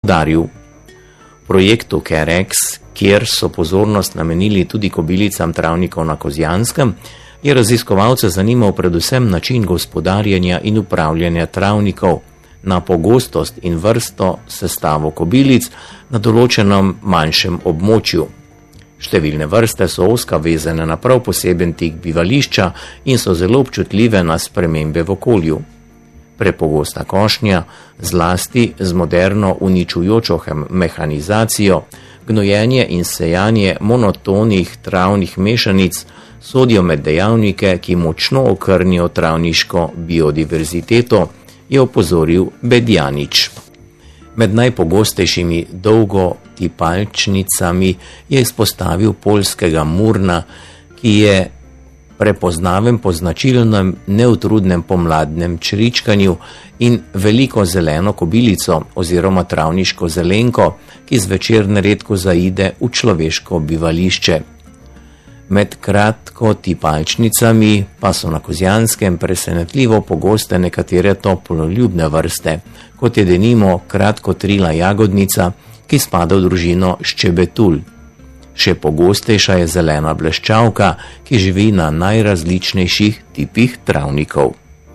poudaril. V projektu CareX, kjer so pozornost namenili tudi kobilicam travnikov na Kozjanskem, je raziskovalce zanimal predvsem način gospodarjenja in upravljanja travnikov, na pogostost in vrsto sestavo kobilic na določenem manjšem območju. Številne vrste so ozka vezane na prav poseben tik bivališča in so zelo občutljive na spremembe v okolju. Prepogosta košnja, zlasti z moderno uničujočo mehanizacijo, gnojenje in sejanje monotonih travnih mešanic sodijo med dejavnike, ki močno okrnijo travniško biodiverziteto, je opozoril Bedjanič. Med najpogostejšimi dolgotipalčnicami je izpostavil poljskega murna, ki je prepoznaven po značilnem neutrudnem pomladnem čričkanju, in veliko zeleno kobilico oziroma travniško zelenko, ki zvečer neredko zaide v človeško bivališče. Med kratkotipalčnicami pa so na Kozjanskem presenetljivo pogoste nekatere toploljubne vrste, kot je denimo kratkotrila jagodnica, ki spada v družino ščebetul. Še pogostejša je zelena bleščavka, ki živi na najrazličnejših tipih travnikov.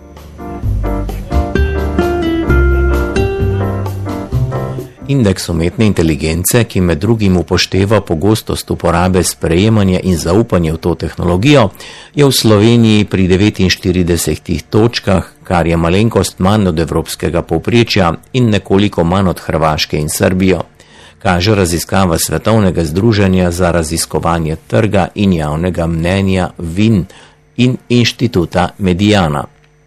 Indeks umetne inteligence, ki med drugim upošteva pogostost uporabe, sprejemanja in zaupanja v to tehnologijo, je v Sloveniji pri 49 točkah, kar je malenkost manj od evropskega povprečja in nekoliko manj od Hrvaške in Srbijo, kaže raziskava Svetovnega združenja za raziskovanje trga in javnega mnenja VIN in inštituta Mediana.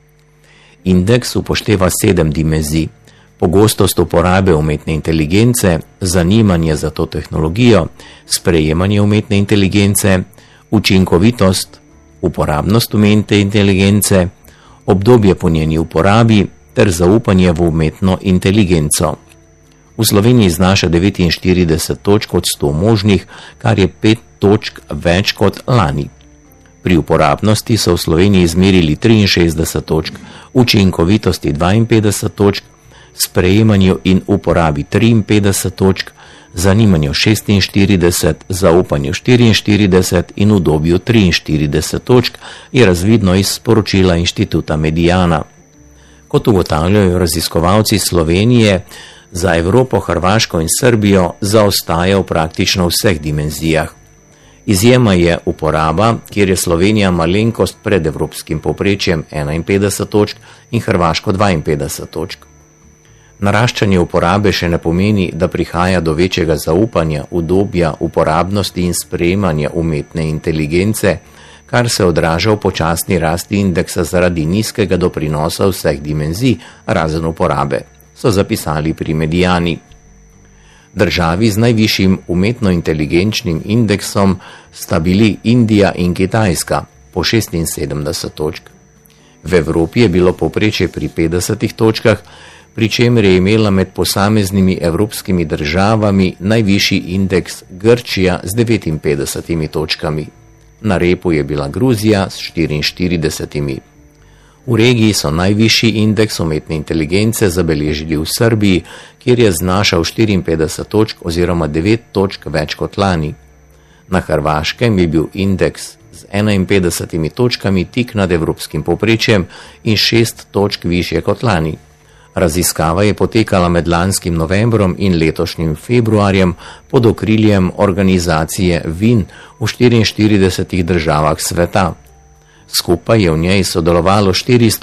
Indeks upošteva 7 dimenzij: pogostost uporabe umetne inteligence, zanimanje za to tehnologijo, sprejemanje umetne inteligence, učinkovitost, uporabnost umetne inteligence, obdobje po njeni uporabi ter zaupanje v umetno inteligenco. V Sloveniji znaša 49 točk od 100 možnih, kar je 5 točk več kot lani. Pri uporabnosti so v Sloveniji izmerili 63 točk, učinkovitosti 52 točk, sprejemanju in uporabi 53 točk, zanimanju 46, zaupanju 44 in udobju 43 točk, je razvidno iz sporočila inštituta Mediana. Kot ugotavljajo raziskovalci Slovenije, za Evropo, Hrvaško in Srbijo zaostaja v praktično vseh dimenzijah. Izjema je uporaba, kjer je Slovenija malenkost pred evropskim povprečjem 51 točk in Hrvaško 52 točk. Naraščanje uporabe še ne pomeni, da prihaja do večjega zaupanja, udobja, uporabnosti in sprejemanja umetne inteligence, kar se odraža v počasni rasti indeksa zaradi nizkega doprinosa vseh dimenzij, razen uporabe, so zapisali pri Mediani. Državi z najvišjim umetno-inteligenčnim indeksom sta bili Indija in Kitajska po 76 točk. V Evropi je bilo povprečje pri 50 točkah, pri čemer je imela med posameznimi evropskimi državami najvišji indeks Grčija z 59 točkami. Na repu je bila Gruzija s 44. V regiji so najvišji indeks umetne inteligence zabeležili v Srbiji, kjer je znašal 54 točk oziroma 9 točk več kot lani. Na Hrvaškem je bil indeks z 51 točkami tik nad evropskim povprečjem in 6 točk višje kot lani. Raziskava je potekala med lanskim novembrom in letošnjim februarjem pod okriljem organizacije VIN v 44 državah sveta. Skupaj je v njej sodelovalo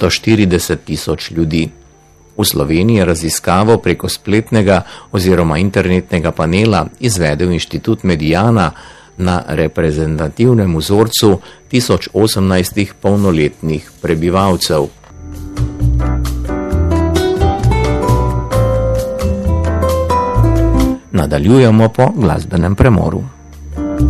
440.000 ljudi. V Sloveniji je raziskavo preko spletnega oziroma internetnega panela izvedel inštitut Mediana na reprezentativnem vzorcu 1018 polnoletnih prebivalcev. Nadaljujemo po glasbenem premoru.